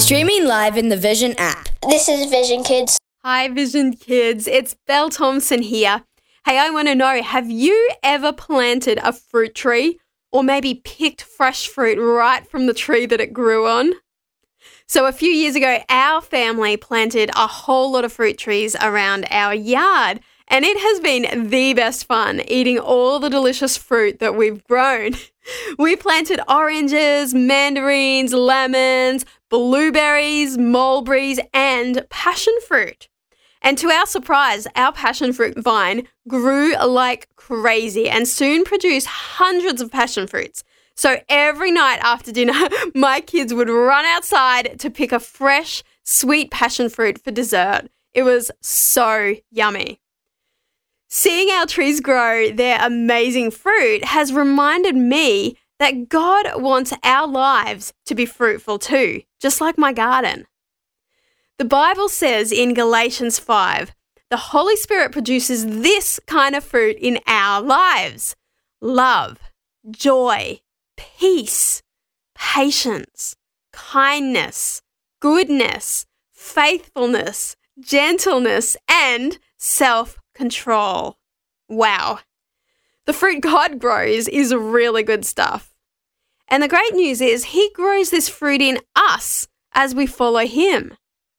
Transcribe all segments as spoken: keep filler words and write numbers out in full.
Streaming live in the Vision app. This is Vision Kids. Hi, Vision Kids. It's Belle Thompson here. Hey, I want to know, have you ever planted a fruit tree or maybe picked fresh fruit right from the tree that it grew on? So a few years ago, our family planted a whole lot of fruit trees around our yard, and it has been the best fun eating all the delicious fruit that we've grown. We planted oranges, mandarins, lemons, blueberries, mulberries, and passion fruit. And to our surprise, our passion fruit vine grew like crazy and soon produced hundreds of passion fruits. So every night after dinner, my kids would run outside to pick a fresh, sweet passion fruit for dessert. It was so yummy. Seeing our trees grow their amazing fruit has reminded me that God wants our lives to be fruitful too, just like my garden. The Bible says in Galatians five, the Holy Spirit produces this kind of fruit in our lives: love, joy, peace, patience, kindness, goodness, faithfulness, gentleness, and self-control. Wow. The fruit God grows is really good stuff. And the great news is He grows this fruit in us as we follow Him.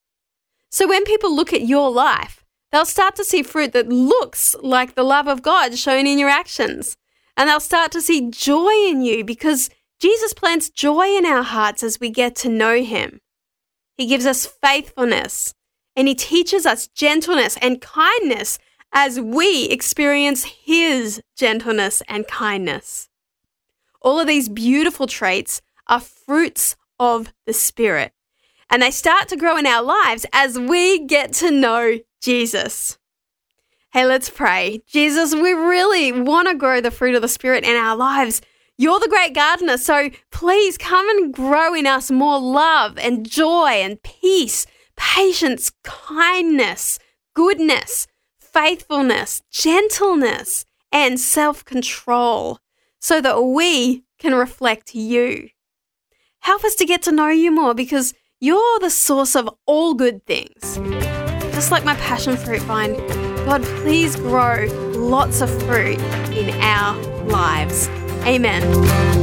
So when people look at your life, they'll start to see fruit that looks like the love of God shown in your actions. And they'll start to see joy in you because Jesus plants joy in our hearts as we get to know Him. He gives us faithfulness, and He teaches us gentleness and kindness as we experience His gentleness and kindness. All of these beautiful traits are fruits of the Spirit, and they start to grow in our lives as we get to know Jesus. Hey, let's pray. Jesus, we really want to grow the fruit of the Spirit in our lives. You're the great gardener, so please come and grow in us more love and joy and peace, patience, kindness, goodness, faithfulness, gentleness, and self-control, so that we can reflect you. Help us to get to know you more because you're the source of all good things. Just like my passion fruit vine, God, please grow lots of fruit in our lives. Amen.